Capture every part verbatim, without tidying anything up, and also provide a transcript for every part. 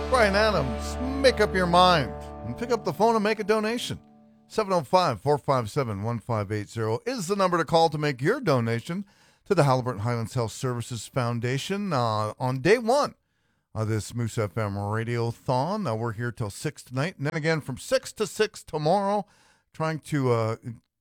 Brian Adams, make up your mind and pick up the phone and make a donation. seven oh five, four five seven, one five eight zero is the number to call to make your donation to the Haliburton Highlands Health Services Foundation uh, on day one of this Moose F M Radiothon. Uh, we're here till six tonight, and then again from six to six tomorrow, trying to uh,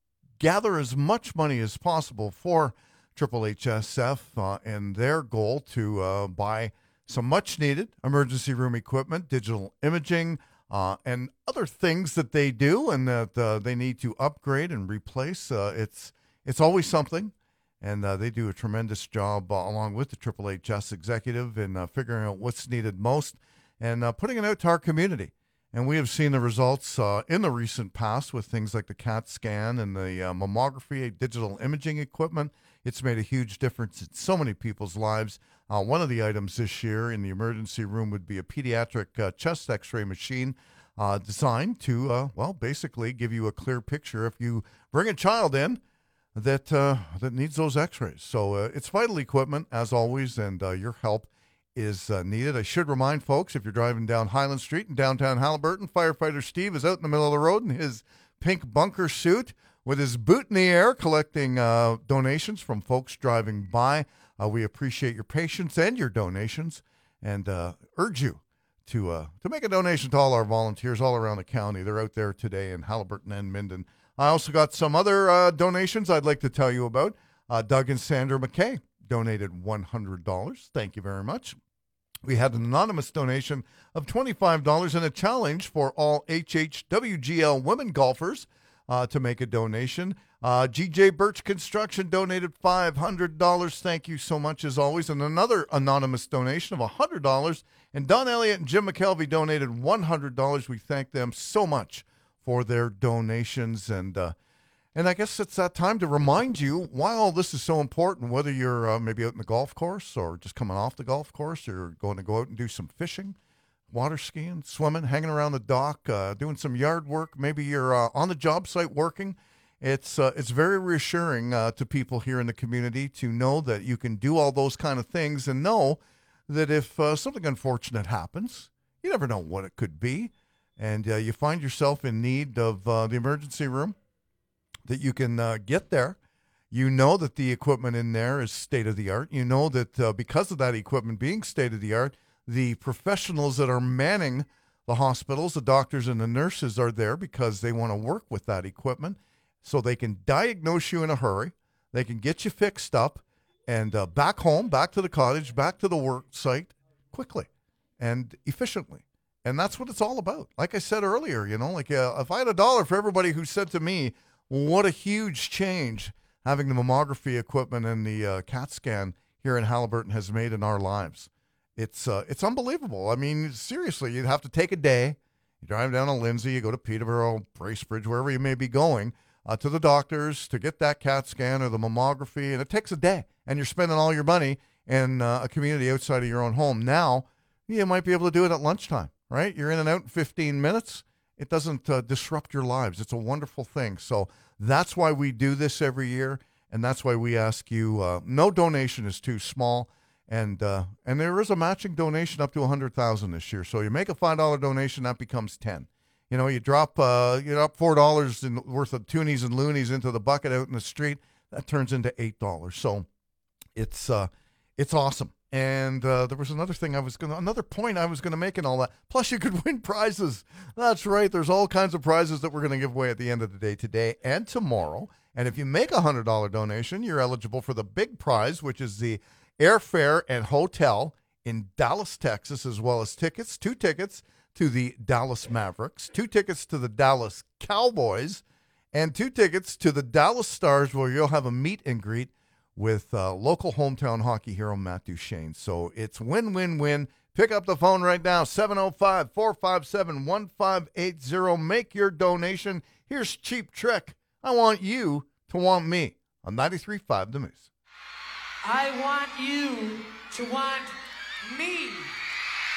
gather as much money as possible for Triple H S F uh, and their goal to uh, buy some much-needed emergency room equipment, digital imaging, uh, and other things that they do and that uh, they need to upgrade and replace. Uh, it's it's always something, and uh, they do a tremendous job uh, along with the Triple H S executive in uh, figuring out what's needed most and uh, putting it out to our community. And we have seen the results uh, in the recent past with things like the CAT scan and the uh, mammography, digital imaging equipment. It's made a huge difference in so many people's lives. Uh, one of the items this year in the emergency room would be a pediatric uh, chest x-ray machine uh, designed to, uh, well, basically give you a clear picture if you bring a child in that uh, that needs those x-rays. So uh, it's vital equipment, as always, and uh, your help is uh, needed. I should remind folks, if you're driving down Highland Street in downtown Haliburton, firefighter Steve is out in the middle of the road in his pink bunker suit with his boot in the air, collecting uh, donations from folks driving by. Uh, we appreciate your patience and your donations, and uh, urge you to uh, to make a donation to all our volunteers all around the county. They're out there today in Haliburton and Minden. I also got some other uh, donations I'd like to tell you about. Uh, Doug and Sandra McKay donated one hundred dollars. Thank you very much. We had an anonymous donation of twenty-five dollars and a challenge for all H H W G L women golfers uh, to make a donation. Uh, G J Birch Construction donated five hundred dollars. Thank you so much, as always. And another anonymous donation of one hundred dollars. And Don Elliott and Jim McKelvey donated one hundred dollars. We thank them so much for their donations. And uh, and I guess it's that time to remind you why all this is so important, whether you're uh, maybe out in the golf course or just coming off the golf course, or going to go out and do some fishing, water skiing, swimming, hanging around the dock, uh, doing some yard work. Maybe you're uh, on the job site working. It's uh, it's very reassuring uh, to people here in the community to know that you can do all those kind of things and know that if uh, something unfortunate happens, you never know what it could be, and uh, you find yourself in need of uh, the emergency room, that you can uh, get there. You know that the equipment in there is state-of-the-art. You know that uh, because of that equipment being state-of-the-art, the professionals that are manning the hospitals, the doctors and the nurses, are there because they want to work with that equipment. So they can diagnose you in a hurry, they can get you fixed up, and uh, back home, back to the cottage, back to the work site quickly and efficiently. And that's what it's all about. Like I said earlier, you know, like uh, if I had a dollar for everybody who said to me, what a huge change having the mammography equipment and the uh, CAT scan here in Haliburton has made in our lives. It's uh, it's unbelievable. I mean, seriously, you'd have to take a day. You drive down to Lindsay, you go to Peterborough, Bracebridge, wherever you may be going, Uh, to the doctors to get that CAT scan or the mammography, and it takes a day, and you're spending all your money in uh, a community outside of your own home. Now, you might be able to do it at lunchtime, right? You're in and out in fifteen minutes. It doesn't uh, disrupt your lives. It's a wonderful thing. So that's why we do this every year, and that's why we ask you, uh, no donation is too small, and uh, and there is a matching donation up to one hundred thousand dollars this year. So you make a five dollar donation, that becomes ten. You know, you drop uh, you drop four dollars in, worth of toonies and loonies into the bucket out in the street, that turns into eight dollars. So it's uh, it's awesome. And uh, there was another thing I was gonna, another point I was gonna make in all that. Plus, you could win prizes. That's right. There's all kinds of prizes that we're gonna give away at the end of the day today and tomorrow. And if you make a hundred dollar donation, you're eligible for the big prize, which is the airfare and hotel in Dallas, Texas, as well as tickets, two tickets to the Dallas Mavericks, two tickets to the Dallas Cowboys, and two tickets to the Dallas Stars, where you'll have a meet and greet with uh, local hometown hockey hero Matt Duchene. So it's win-win-win. Pick up the phone right now, seven oh five, four five seven, one five eight zero. Make your donation. Here's Cheap Trick. I want you to want me on ninety-three point five The Moose. I want you to want me.